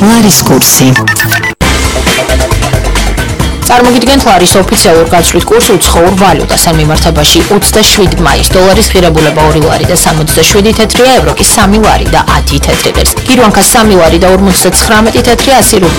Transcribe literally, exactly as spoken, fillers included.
ლარის კურსი. წარმოგიდგენთ ლარის ოფიციალურ გაცვლით კურსი უცხოურ ვალუტასთან მიმართებაში ოცდაშვიდი მაის დოლარის ღირებულება ორი ლარი და სამოცდაშვიდი თეთრია, ევრო კი სამი ლარი და ათი თეთრი ღირს. გირვანქა სამი ლარი და ორმოცდაცხრამეტი თეთრი, ასი